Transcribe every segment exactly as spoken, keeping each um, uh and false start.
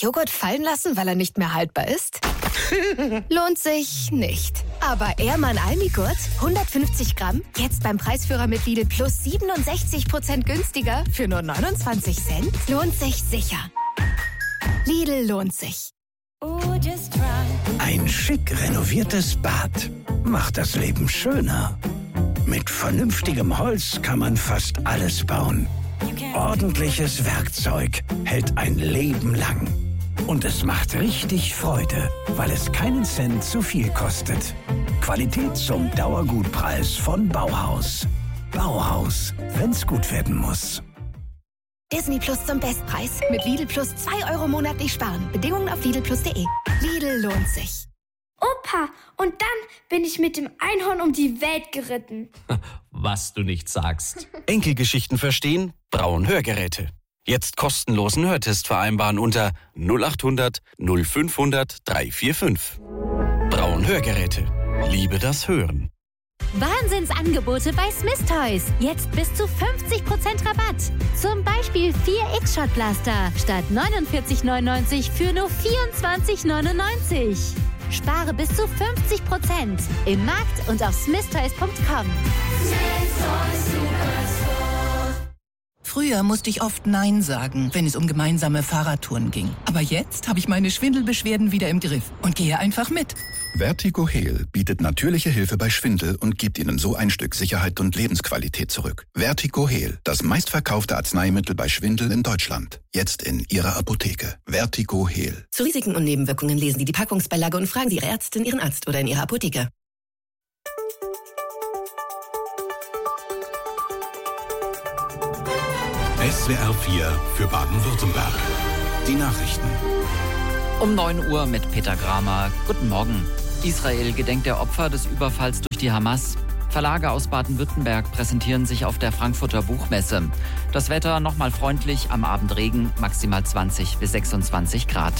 Joghurt fallen lassen, weil er nicht mehr haltbar ist? Lohnt sich nicht. Aber Ehrmann Almigurt, hundertfünfzig Gramm, jetzt beim Preisführer mit Lidl Plus siebenundsechzig Prozent günstiger für nur neunundzwanzig Cent? Lohnt sich sicher. Lidl lohnt sich. Ein schick renoviertes Bad macht das Leben schöner. Mit vernünftigem Holz kann man fast alles bauen. Ordentliches Werkzeug hält ein Leben lang. Und es macht richtig Freude, weil es keinen Cent zu viel kostet. Qualität zum Dauergutpreis von Bauhaus. Bauhaus, wenn's gut werden muss. Disney Plus zum Bestpreis. Mit Lidl Plus zwei Euro monatlich sparen. Bedingungen auf lidl plus punkt de. Lidl lohnt sich. Opa, und dann bin ich mit dem Einhorn um die Welt geritten. Was du nicht sagst. Enkelgeschichten verstehen? Braun Hörgeräte. Jetzt kostenlosen Hörtest vereinbaren unter null acht hundert null fünfhundert dreihundertfünfundvierzig. Braun Hörgeräte. Liebe das Hören. Wahnsinnsangebote bei Smith Toys. Jetzt bis zu fünfzig Prozent Rabatt. Zum Beispiel vier X-Shot-Blaster statt neunundvierzig neunundneunzig für nur vierundzwanzig neunundneunzig. Spare bis zu fünfzig Prozent im Markt und auf smith toys punkt com. Früher musste ich oft Nein sagen, wenn es um gemeinsame Fahrradtouren ging. Aber jetzt habe ich meine Schwindelbeschwerden wieder im Griff und gehe einfach mit. Vertigo Heal bietet natürliche Hilfe bei Schwindel und gibt Ihnen so ein Stück Sicherheit und Lebensqualität zurück. Vertigo Heal, das meistverkaufte Arzneimittel bei Schwindel in Deutschland. Jetzt in Ihrer Apotheke. Vertigo Heal. Zu Risiken und Nebenwirkungen lesen Sie die Packungsbeilage und fragen Sie Ihre Ärztin, Ihren Arzt oder in Ihrer Apotheke. S W R vier für Baden-Württemberg. Die Nachrichten. Um neun Uhr mit Peter Gramer. Guten Morgen. Israel gedenkt der Opfer des Überfalls durch die Hamas. Verlage aus Baden-Württemberg präsentieren sich auf der Frankfurter Buchmesse. Das Wetter nochmal freundlich, am Abend Regen, maximal zwanzig bis sechsundzwanzig Grad.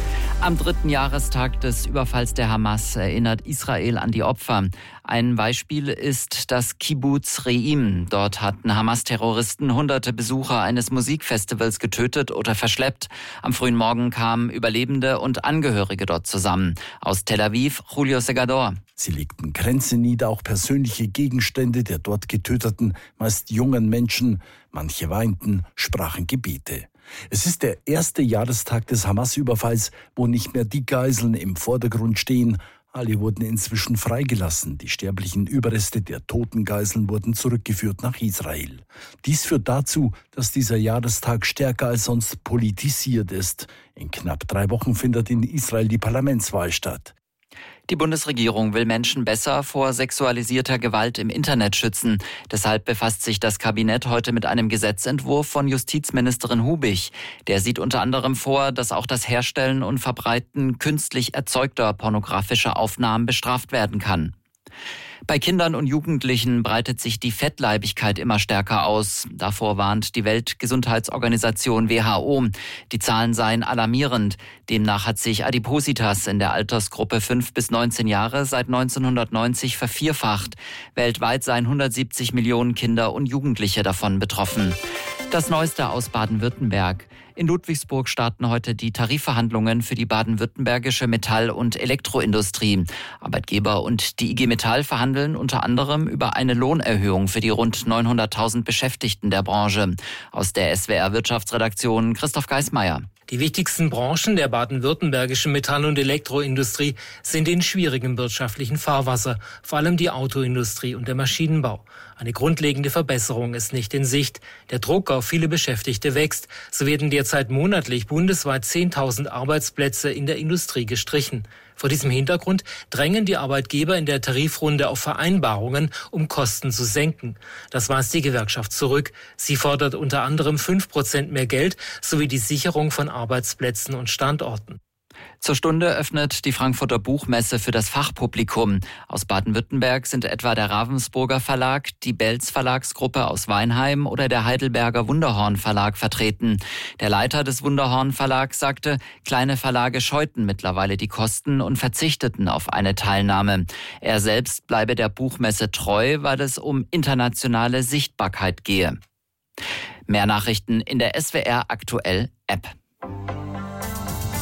Am dritten Jahrestag des Überfalls der Hamas erinnert Israel an die Opfer. Ein Beispiel ist das Kibbuz Re'im. Dort hatten Hamas-Terroristen hunderte Besucher eines Musikfestivals getötet oder verschleppt. Am frühen Morgen kamen Überlebende und Angehörige dort zusammen. Aus Tel Aviv, Julio Segador. Sie legten Grenze nieder, auch persönliche Gegenstände der dort getöteten, meist jungen Menschen. Manche weinten, sprachen Gebete. Es ist der erste Jahrestag des Hamas-Überfalls, wo nicht mehr die Geiseln im Vordergrund stehen. Alle wurden inzwischen freigelassen. Die sterblichen Überreste der toten Geiseln wurden zurückgeführt nach Israel. Dies führt dazu, dass dieser Jahrestag stärker als sonst politisiert ist. In knapp drei Wochen findet in Israel die Parlamentswahl statt. Die Bundesregierung will Menschen besser vor sexualisierter Gewalt im Internet schützen. Deshalb befasst sich das Kabinett heute mit einem Gesetzentwurf von Justizministerin Hubich. Der sieht unter anderem vor, dass auch das Herstellen und Verbreiten künstlich erzeugter pornografischer Aufnahmen bestraft werden kann. Bei Kindern und Jugendlichen breitet sich die Fettleibigkeit immer stärker aus. Davor warnt die Weltgesundheitsorganisation W H O. Die Zahlen seien alarmierend. Demnach hat sich Adipositas in der Altersgruppe fünf bis neunzehn Jahre seit neunzehnhundertneunzig vervierfacht. Weltweit seien hundertsiebzig Millionen Kinder und Jugendliche davon betroffen. Das Neueste aus Baden-Württemberg. In Ludwigsburg starten heute die Tarifverhandlungen für die baden-württembergische Metall- und Elektroindustrie. Arbeitgeber und die I G Metall verhandeln unter anderem über eine Lohnerhöhung für die rund neunhunderttausend Beschäftigten der Branche. Aus der S W R Wirtschaftsredaktion Christoph Geismeier. Die wichtigsten Branchen der baden-württembergischen Metall- und Elektroindustrie sind in schwierigem wirtschaftlichen Fahrwasser, vor allem die Autoindustrie und der Maschinenbau. Eine grundlegende Verbesserung ist nicht in Sicht. Der Druck auf viele Beschäftigte wächst. So werden derzeit monatlich bundesweit zehntausend Arbeitsplätze in der Industrie gestrichen. Vor diesem Hintergrund drängen die Arbeitgeber in der Tarifrunde auf Vereinbarungen, um Kosten zu senken. Das weist die Gewerkschaft zurück. Sie fordert unter anderem fünf Prozent mehr Geld sowie die Sicherung von Arbeitsplätzen und Standorten. Zur Stunde öffnet die Frankfurter Buchmesse für das Fachpublikum. Aus Baden-Württemberg sind etwa der Ravensburger Verlag, die Belz Verlagsgruppe aus Weinheim oder der Heidelberger Wunderhorn Verlag vertreten. Der Leiter des Wunderhorn Verlags sagte, kleine Verlage scheuten mittlerweile die Kosten und verzichteten auf eine Teilnahme. Er selbst bleibe der Buchmesse treu, weil es um internationale Sichtbarkeit gehe. Mehr Nachrichten in der S W R Aktuell App.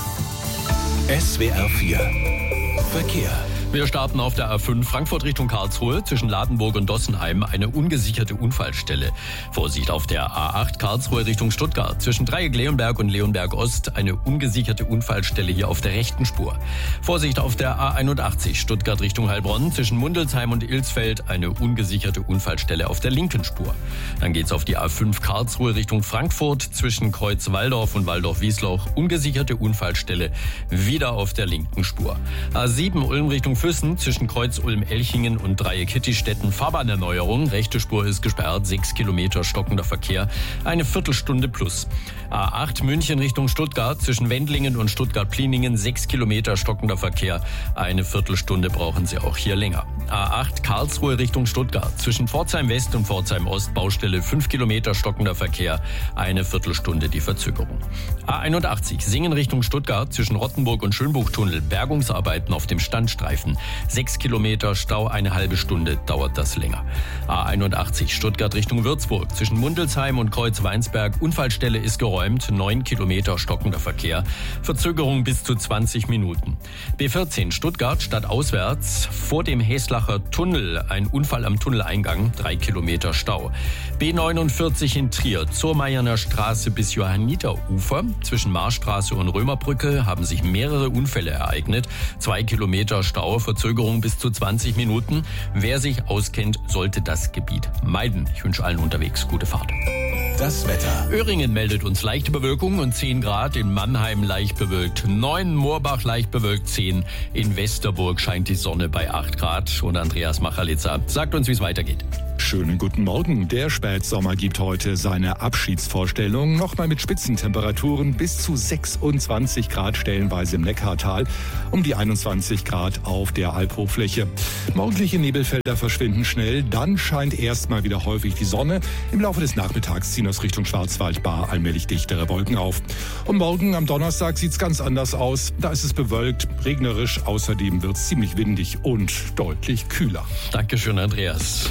S W R vier Verkehr. Wir starten auf der A fünf Frankfurt Richtung Karlsruhe. Zwischen Ladenburg und Dossenheim eine ungesicherte Unfallstelle. Vorsicht auf der A acht Karlsruhe Richtung Stuttgart. Zwischen Dreieck-Leonberg und Leonberg-Ost eine ungesicherte Unfallstelle hier auf der rechten Spur. Vorsicht auf der A einundachtzig Stuttgart Richtung Heilbronn. Zwischen Mundelsheim und Ilsfeld eine ungesicherte Unfallstelle auf der linken Spur. Dann geht's auf die A fünf Karlsruhe Richtung Frankfurt. Zwischen Kreuz Walldorf und Walldorf-Wiesloch ungesicherte Unfallstelle wieder auf der linken Spur. A sieben Ulm Richtung Füssen zwischen Kreuz Ulm-Elchingen und Dreieck Hittistetten Fahrbahnerneuerung. Rechte Spur ist gesperrt, sechs Kilometer stockender Verkehr, eine Viertelstunde plus. A acht München Richtung Stuttgart zwischen Wendlingen und Stuttgart-Pliningen, sechs Kilometer stockender Verkehr, eine Viertelstunde brauchen Sie auch hier länger. A acht Karlsruhe Richtung Stuttgart zwischen Pforzheim West und Pforzheim Ost Baustelle, fünf Kilometer stockender Verkehr, eine Viertelstunde die Verzögerung. A einundachtzig Singen Richtung Stuttgart zwischen Rottenburg und Schönbuchtunnel, Bergungsarbeiten auf dem Standstreifen. Sechs Kilometer Stau, eine halbe Stunde dauert das länger. A einundachtzig Stuttgart Richtung Würzburg zwischen Mundelsheim und Kreuz-Weinsberg. Unfallstelle ist geräumt, neun Kilometer stockender Verkehr. Verzögerung bis zu zwanzig Minuten. B vierzehn Stuttgart stadtauswärts vor dem Häslacher Tunnel. Ein Unfall am Tunneleingang, drei Kilometer Stau. B neunundvierzig in Trier zur Meierner Straße bis Johanniterufer. Zwischen Marstraße und Römerbrücke haben sich mehrere Unfälle ereignet. Zwei Kilometer Stau, Verzögerung bis zu zwanzig Minuten. Wer sich auskennt, sollte das Gebiet meiden. Ich wünsche allen unterwegs gute Fahrt. Das Wetter. Öhringen meldet uns leichte Bewölkung und zehn Grad. In Mannheim leicht bewölkt neun, Moorbach leicht bewölkt zehn. In Westerburg scheint die Sonne bei acht Grad. Und Andreas Machalitza sagt uns, wie es weitergeht. Schönen guten Morgen. Der Spätsommer gibt heute seine Abschiedsvorstellung. Nochmal mit Spitzentemperaturen bis zu sechsundzwanzig Grad stellenweise im Neckartal, um die einundzwanzig Grad auf der Albhochfläche. Morgendliche Nebelfelder verschwinden schnell, dann scheint erstmal wieder häufig die Sonne. Im Laufe des Nachmittags ziehen aus Richtung Schwarzwald-Baar allmählich dichtere Wolken auf. Und morgen am Donnerstag sieht's ganz anders aus. Da ist es bewölkt, regnerisch, außerdem wird's ziemlich windig und deutlich kühler. Dankeschön, Andreas.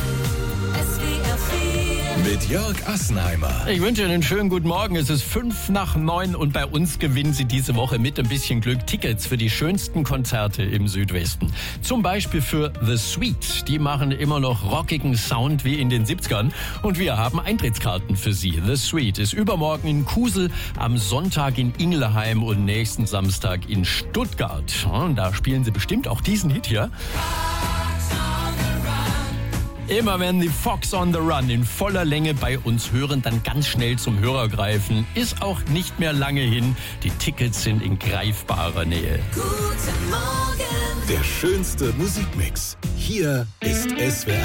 Mit Jörg Assenheimer. Ich wünsche Ihnen einen schönen guten Morgen. Es ist fünf nach neun und bei uns gewinnen Sie diese Woche mit ein bisschen Glück Tickets für die schönsten Konzerte im Südwesten. Zum Beispiel für The Sweet. Die machen immer noch rockigen Sound wie in den siebzigern. Und wir haben Eintrittskarten für Sie. The Sweet ist übermorgen in Kusel, am Sonntag in Ingelheim und nächsten Samstag in Stuttgart. Und da spielen Sie bestimmt auch diesen Hit hier. Immer wenn die Fox on the Run in voller Länge bei uns hören, dann ganz schnell zum Hörer greifen. Ist auch nicht mehr lange hin. Die Tickets sind in greifbarer Nähe. Guten Morgen. Der schönste Musikmix. Hier ist S W R.